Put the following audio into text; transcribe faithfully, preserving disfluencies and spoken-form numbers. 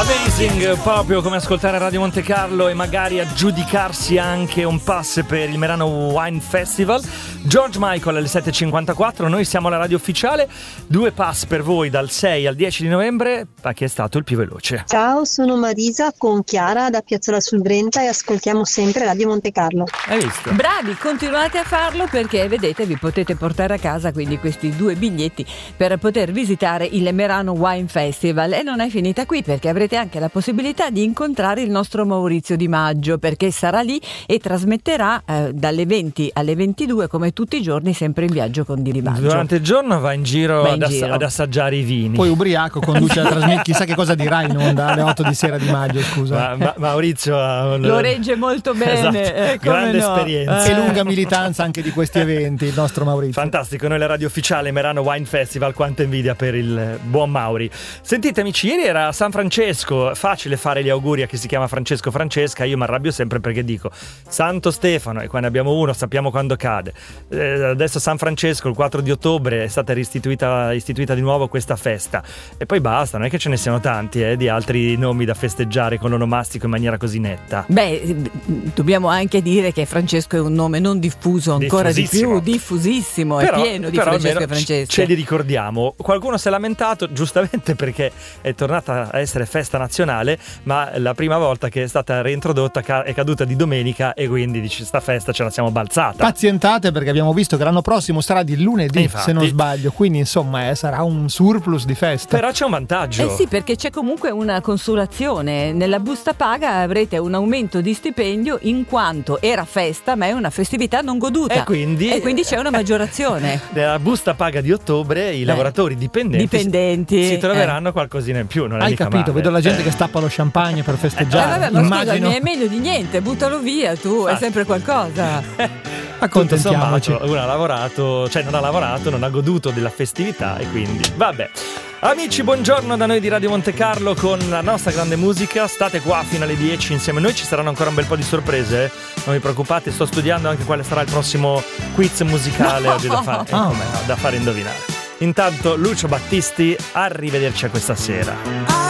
Amazing, proprio come ascoltare Radio Monte Carlo e magari aggiudicarsi anche un pass per il Merano Wine Festival. George Michael alle sette e cinquantaquattro, noi siamo la radio ufficiale, due pass per voi dal sei al dieci di novembre. A chi è stato il più veloce? Ciao, sono Marisa con Chiara da Piazzola sul Brenta e ascoltiamo sempre Radio Monte Carlo. Hai visto? Bravi, continuate a farlo perché vedete vi potete portare a casa quindi questi due biglietti per poter visitare il Merano Wine Festival. E non è finita qui, perché avrete anche la possibilità di incontrare il nostro Maurizio Di Maggio, perché sarà lì e trasmetterà eh, dalle venti alle ventidue come tutti i giorni, sempre in viaggio con Di Maggio. Durante il giorno va in giro, Va in ad, ass- giro. ad assaggiare i vini. Poi ubriaco conduce la trasmissione, chissà che cosa dirà in onda alle otto di sera Di Maggio, scusa. Ma, ma, Maurizio ha un... Lo regge molto bene, Esatto. eh, come Grande no. esperienza. E lunga militanza anche di questi eventi, il nostro Maurizio. Fantastico, noi la radio ufficiale Merano Wine Festival, quanta invidia per il buon Mauri. Sentite amici, ieri era San Francesco, facile fare gli auguri a chi si chiama Francesco Francesca, io mi arrabbio sempre perché dico Santo Stefano e qua ne abbiamo uno, sappiamo quando cade. Eh, adesso San Francesco, il quattro di ottobre è stata ristituita istituita di nuovo questa festa e poi basta, non è che ce ne siano tanti eh, di altri nomi da festeggiare con l'onomastico in maniera così netta. Beh, dobbiamo anche dire che Francesco è un nome non diffuso ancora di più, diffusissimo, però, è pieno di però Francesco e almeno Francesca. ce li ricordiamo. Qualcuno si è lamentato giustamente perché è tornata a essere festa nazionale, ma la prima volta che è stata reintrodotta ca- è caduta di domenica e quindi dice sta festa ce la siamo balzata. Pazientate perché abbiamo visto che l'anno prossimo sarà di lunedì, Infatti. se non sbaglio, quindi insomma eh, sarà un surplus di festa. Però c'è un vantaggio. Eh sì, perché c'è comunque una consolazione. Nella busta paga avrete un aumento di stipendio in quanto era festa, ma è una festività non goduta. E quindi, e quindi c'è una maggiorazione. Nella busta paga di ottobre i Eh. lavoratori dipendenti, Dipendenti, si, si troveranno eh. quacosina in più. Non è Hai mica capito? male. Vedo la gente che stappa lo champagne per Eh, festeggiare. vabbè, ma Immagino. scusami, è meglio di niente, buttalo via tu, è Ah. sempre qualcosa. Tutto Accontentiamoci. sommato, uno ha lavorato, cioè non ha lavorato, non ha goduto della festività e quindi vabbè. Amici, buongiorno da noi di Radio Monte Carlo con la nostra grande musica. State qua fino alle dieci insieme a noi, ci saranno ancora un bel po' di sorprese, eh? Non vi preoccupate, sto studiando anche quale sarà il prossimo quiz musicale No. oggi da fare, eh, Oh. come no, da fare indovinare. Intanto Lucio Battisti, arrivederci a questa sera.